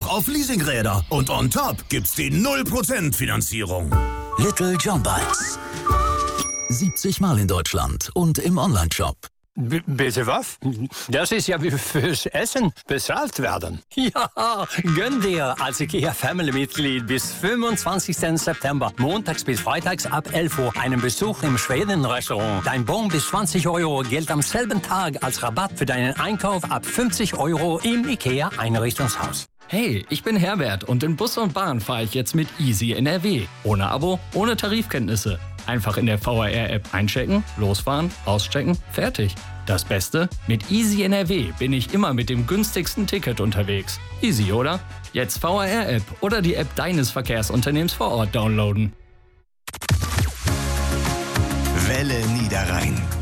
auf Leasingräder. Und on top gibt's die 0% Finanzierung. Little John Bites. 70 Mal in Deutschland und im Onlineshop. Bitte was? Das ist ja wie fürs Essen bezahlt werden. Ja, gönn dir als IKEA-Family-Mitglied bis 25. September, montags bis freitags ab 11 Uhr, einen Besuch im Schweden-Restaurant. Dein Bon bis 20 € gilt am selben Tag als Rabatt für deinen Einkauf ab 50 € im IKEA-Einrichtungshaus. Hey, ich bin Herbert und in Bus und Bahn fahre ich jetzt mit Easy NRW. Ohne Abo, ohne Tarifkenntnisse. Einfach in der VRR-App einchecken, losfahren, auschecken, fertig. Das Beste? Mit Easy NRW bin ich immer mit dem günstigsten Ticket unterwegs. Easy, oder? Jetzt VRR-App oder die App deines Verkehrsunternehmens vor Ort downloaden. Welle Niederrhein.